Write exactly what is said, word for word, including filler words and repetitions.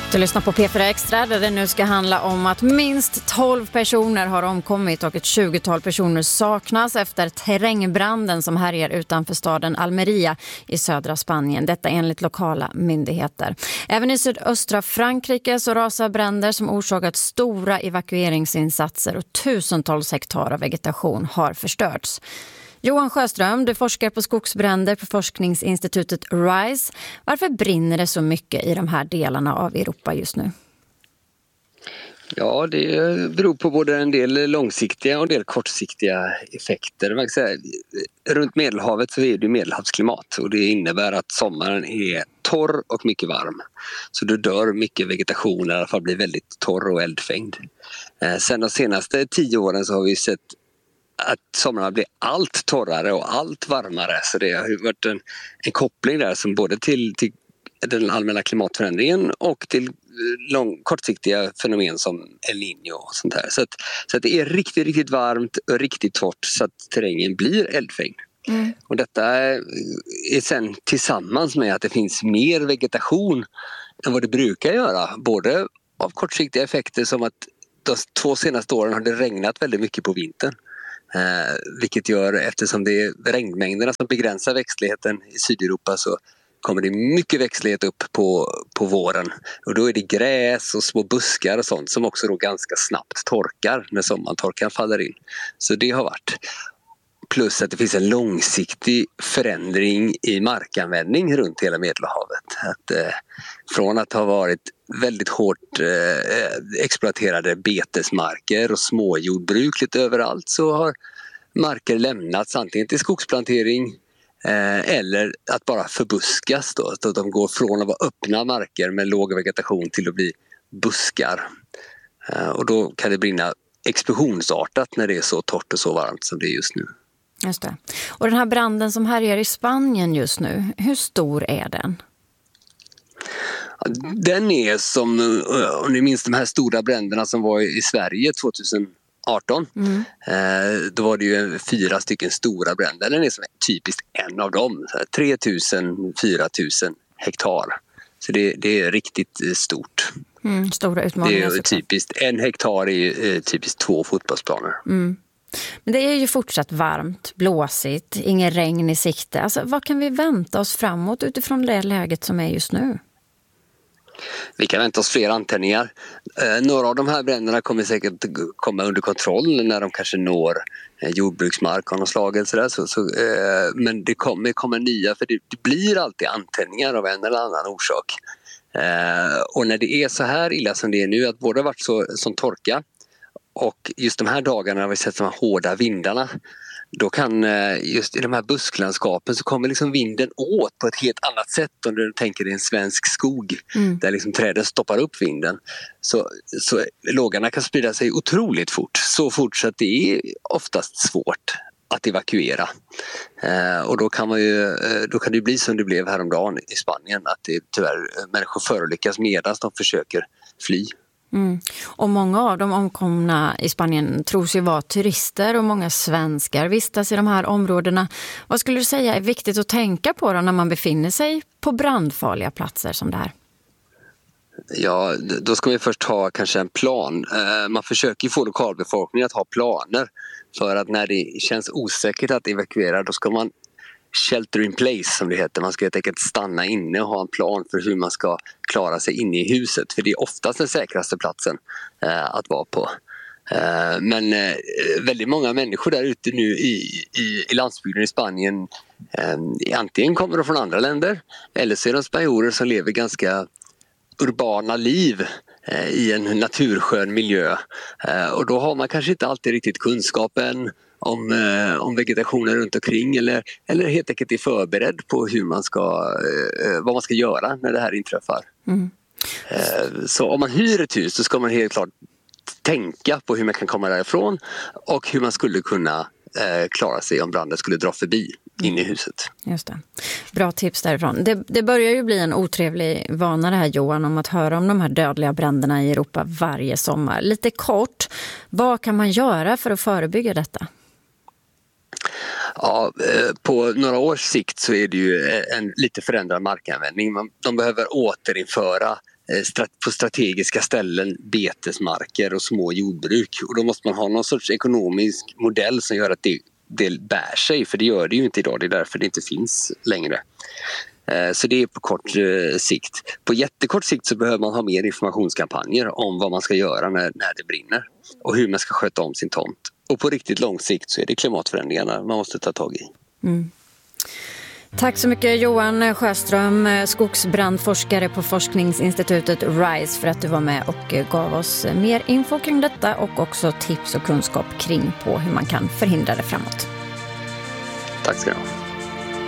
Du lyssnar på P fyra Extra där det nu ska handla om att minst tolv personer har omkommit och ett tjugotal personer saknas efter terrängbranden som härjar utanför staden Almeria i södra Spanien. Detta enligt lokala myndigheter. Även i sydöstra Frankrike så rasar bränder som orsakat stora evakueringsinsatser och tusentals hektar av vegetation har förstörts. Johan Sjöström, du forskar på skogsbränder på forskningsinstitutet RISE. Varför brinner det så mycket i de här delarna av Europa just nu? Ja, det beror på både en del långsiktiga och en del kortsiktiga effekter. Man kan säga, runt Medelhavet så är det medelhavsklimat och det innebär att sommaren är torr och mycket varm. Så då dör mycket vegetation, i alla fall blir väldigt torr och eldfängd. Sen de senaste tio åren så har vi sett att somrarna blir allt torrare och allt varmare, så det har ju varit en, en koppling där som både till, till den allmänna klimatförändringen och till lång, kortsiktiga fenomen som El Niño och sånt här. Så att, så att det är riktigt, riktigt varmt och riktigt torrt så att terrängen blir eldfängd. Mm. Och detta är sen tillsammans med att det finns mer vegetation än vad det brukar göra, både av kortsiktiga effekter som att de två senaste åren har det regnat väldigt mycket på vintern. Eh, vilket gör, eftersom det är regnmängderna som begränsar växtligheten i Sydeuropa, så kommer det mycket växtlighet upp på, på våren. Och då är det gräs och små buskar och sånt som också då ganska snabbt torkar när sommartorkan faller in. Så det har varit. Plus att det finns en långsiktig förändring i markanvändning runt hela Medelhavet. Att, eh, från att ha varit väldigt hårt eh, exploaterade betesmarker och småjordbruk lite överallt, så har marker lämnats antingen till skogsplantering eh, eller att bara förbuskas. Då. Så att de går från att vara öppna marker med låg vegetation till att bli buskar. Eh, och då kan det brinna explosionsartat när det är så torrt och så varmt som det är just nu. Just det. Och den här branden som härjar i Spanien just nu, hur stor är den? Den är som, om ni minns de här stora bränderna som var i Sverige tjugoarton. Mm. Då var det ju fyra stycken stora bränder. Den är som typiskt en av dem. tre tusen till fyra tusen hektar. Så det, det är riktigt stort. Mm, stora utmaningar. Det är typiskt, en hektar är typiskt två fotbollsplaner. Mm. Men det är ju fortsatt varmt, blåsigt, ingen regn i sikte. Alltså, vad kan vi vänta oss framåt utifrån det läget som är just nu? Vi kan vänta oss fler antändningar. Eh, några av de här bränderna kommer säkert komma under kontroll när de kanske når eh, jordbruksmark av något slag. Eller sådär. Så, så, eh, men det kommer komma nya, för det, det blir alltid antändningar av en eller annan orsak. Eh, och när det är så här illa som det är nu, att både varit så, som torka och just de här dagarna har vi sett de här hårda vindarna, då kan just i de här busklandskapen så kommer liksom vinden åt på ett helt annat sätt om du tänker dig en svensk skog mm. där liksom träden stoppar upp vinden. Så, så lågorna kan sprida sig otroligt fort, så fort så att det är oftast svårt att evakuera. Eh, och då kan, man ju, då kan det bli som det blev häromdagen i Spanien, att det tyvärr människor förolyckas medan de försöker fly. Mm. Och många av de omkomna i Spanien tros ju vara turister och många svenskar vistas i de här områdena. Vad skulle du säga är viktigt att tänka på då när man befinner sig på brandfarliga platser som det här? Ja, då ska vi först ha kanske en plan. Man försöker få lokalbefolkningen att ha planer, för att när det känns osäkert att evakuera, då ska man shelter in place som det heter. Man ska helt enkelt stanna inne och ha en plan för hur man ska klara sig inne i huset. För det är oftast den säkraste platsen eh, att vara på. Eh, men eh, väldigt många människor där ute nu i, i, i landsbygden i Spanien eh, antingen kommer de från andra länder, eller så är de spanjorer som lever ganska urbana liv eh, i en naturskön miljö. Eh, och då har man kanske inte alltid riktigt kunskapen om, eh, om vegetationen runt omkring, eller, eller helt enkelt är förberedd på hur man ska, eh, vad man ska göra när det här inträffar. Mm. Eh, så om man hyr ett hus så ska man helt klart tänka på hur man kan komma därifrån och hur man skulle kunna eh, klara sig om branden skulle dra förbi in i huset. Just det. Bra tips därifrån. Det, det börjar ju bli en otrevlig vana det här, Johan, om att höra om de här dödliga bränderna i Europa varje sommar. Lite kort, vad kan man göra för att förebygga detta? Ja, på några års sikt så är det ju en lite förändrad markanvändning. De behöver återinföra på strategiska ställen, betesmarker och små jordbruk. Och då måste man ha någon sorts ekonomisk modell som gör att det, det bär sig, för det gör det ju inte idag, det är därför det inte finns längre. Så det är på kort sikt. På jättekort sikt så behöver man ha mer informationskampanjer om vad man ska göra när, när det brinner och hur man ska sköta om sin tomt. Och på riktigt lång sikt så är det klimatförändringarna man måste ta tag i. Mm. Tack så mycket Johan Sjöström, skogsbrandforskare på forskningsinstitutet RISE, för att du var med och gav oss mer info kring detta och också tips och kunskap kring på hur man kan förhindra det framåt. Tack ska du ha.